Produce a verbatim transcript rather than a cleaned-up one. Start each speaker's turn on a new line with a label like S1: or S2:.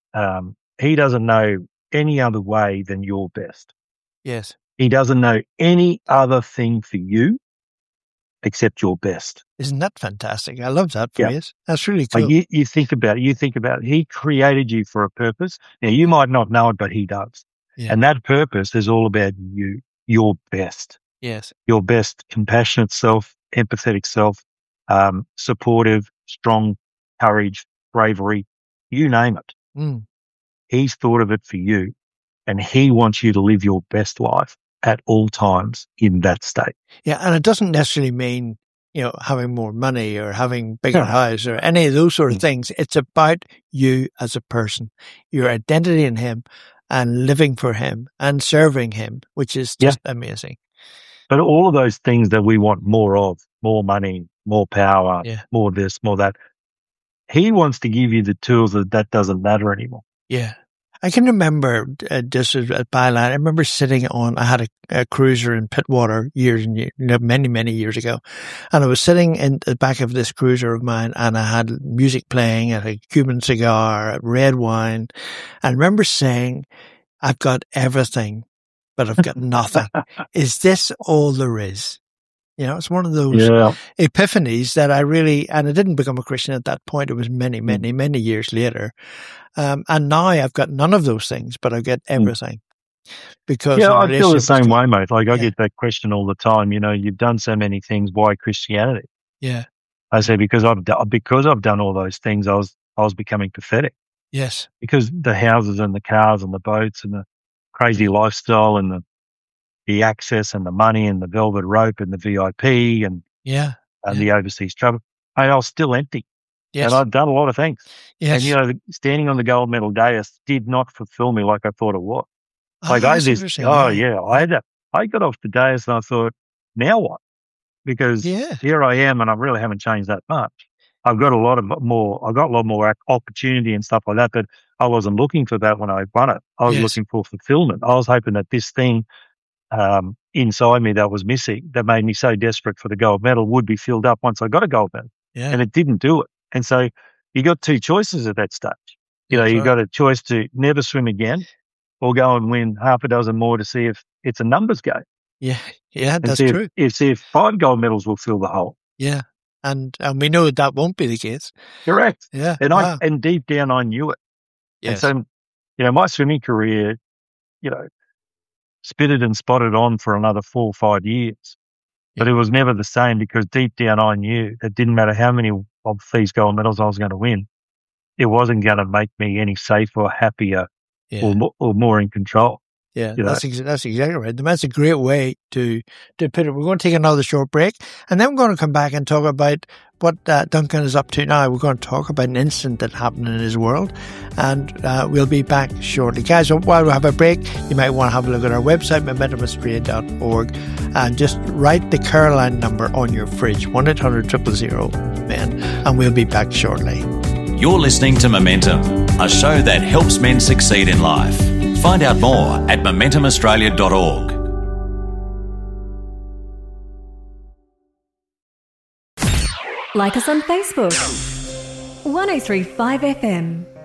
S1: um, he doesn't know any other way than your best.
S2: Yes.
S1: He doesn't know any other thing for you except your best.
S2: Isn't that fantastic? I love that
S1: Yeah.
S2: phrase. That's really cool.
S1: Like you, you think about it. You think about it. He created you for a purpose. Now, you might not know it, but he does.
S2: Yeah.
S1: And that purpose is all about you, your best,
S2: Yes.
S1: your best compassionate self, empathetic self, um, supportive, strong, courage, bravery, you name it.
S2: Mm.
S1: He's thought of it for you, and he wants you to live your best life at all times in that state.
S2: Yeah, and it doesn't necessarily mean, you know, having more money or having bigger
S1: No.
S2: house or any of those sort of
S1: Mm.
S2: things. It's about you as a person, your identity in him and living for him and serving him, which is just yeah. amazing.
S1: But all of those things that we want more of, more money, more power,
S2: yeah.
S1: more this, more that, he wants to give you the tools that that doesn't matter anymore.
S2: Yeah. I can remember uh, just at Byline, I remember sitting on, I had a, a cruiser in Pittwater years and years, many, many years ago. And I was sitting in the back of this cruiser of mine and I had music playing, I had a Cuban cigar, red wine. And I remember saying, I've got everything, but I've got nothing. Is this all there is? You know, it's one of those
S1: yeah.
S2: epiphanies that I really, and I didn't become a Christian at that point. It was many, many, many years later. Um, and now I've got none of those things, but I get everything. Because
S1: yeah, I feel the same way, mate. Like
S2: yeah.
S1: I get that question all the time. You know, you've done so many things. Why Christianity?
S2: Yeah.
S1: I say because I've do- because I've done all those things. I was I was becoming pathetic.
S2: Yes.
S1: Because the houses and the cars and the boats and the crazy lifestyle and the the access and the money and the velvet rope and the V I P and
S2: yeah,
S1: and
S2: yeah.
S1: the overseas travel, and I was still empty.
S2: Yes.
S1: And I'd done a lot of things.
S2: Yes.
S1: And, you know, the, standing on the gold medal dais did not fulfill me like I thought it was. Like
S2: oh,
S1: I just, oh, yeah. yeah, I had that. I got off the dais and I thought, now what? Because
S2: yeah.
S1: here I am and I really haven't changed that much. I've got a lot of more, I got a lot more opportunity and stuff like that, but I wasn't looking for that when I won it. I was
S2: yes.
S1: looking for fulfillment. I was hoping that this thing um, inside me that was missing, that made me so desperate for the gold medal, would be filled up once I got a gold medal.
S2: Yeah.
S1: And it didn't do it. And so you got two choices at that stage. You know,
S2: that's
S1: you
S2: right.
S1: got a choice to never swim again or go and win half a dozen more to see if it's a numbers game.
S2: Yeah, yeah,
S1: and
S2: that's
S1: see
S2: true.
S1: If, if, see if five gold medals will fill the hole.
S2: Yeah, and and we know that, that won't be the case.
S1: Correct.
S2: Yeah,
S1: and
S2: wow.
S1: I and deep down I knew it.
S2: Yes.
S1: And so, you know, my swimming career, you know, spitted and spotted on for another four or five years. But yeah. It was never the same because deep down I knew it didn't matter how many of these gold medals I was going to win. It wasn't going to make me any safer, happier,
S2: yeah.
S1: or, mo- or more in control.
S2: Yeah, you know? that's ex- that's exactly right. That's a great way to to put it. We're going to take another short break, and then we're going to come back and talk about what uh, Duncan is up to now. We're going to talk about an incident that happened in his world, and uh, we'll be back shortly. Guys, so while we have a break, you might want to have a look at our website, momentum australia dot org, and just write the Caroline number on your fridge, one eight hundred zero zero zero men, and we'll be back shortly.
S3: You're listening to Momentum, a show that helps men succeed in life. Find out more at momentum australia dot org.
S4: Like us on Facebook. one oh three point five F M.